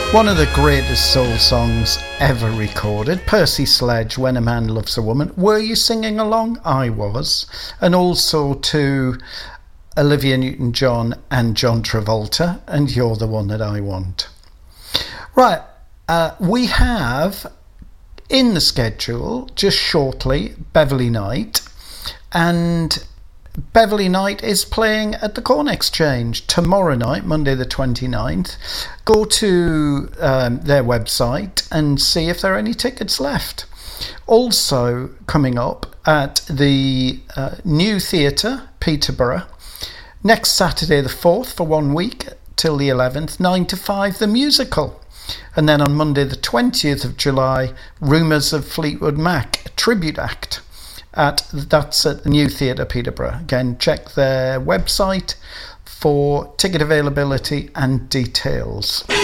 One of the greatest soul songs ever recorded, Percy Sledge, When a Man Loves a Woman. Were you singing along? I was. And also to Olivia Newton-John and John Travolta, and You're the One That I Want. Right, we have in the schedule just shortly Beverly Knight, and Beverly Knight is playing at the Corn Exchange tomorrow night, Monday the 29th. Go to their website and see if there are any tickets left. Also coming up at the New Theatre, Peterborough, next Saturday the 4th for 1 week till the 11th, 9 to 5, the musical. And then on Monday the 20th of July, Rumours of Fleetwood Mac, a tribute act. That's at the New Theatre, Peterborough. Again, check their website for ticket availability and details.